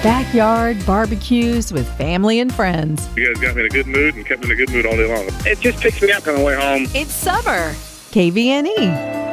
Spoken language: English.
Backyard barbecues with family and friends. You guys got me in a good mood and kept me in a good mood all day long. It just picks me up on the way home. It's summer. KVNE.